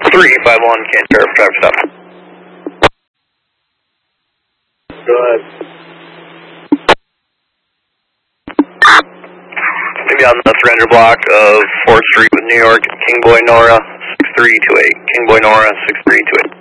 351, can't drive stop. Go ahead. Maybe on the surrender block of 4th Street with New York, King Boy Nora, 6328. King Boy Nora, 6328.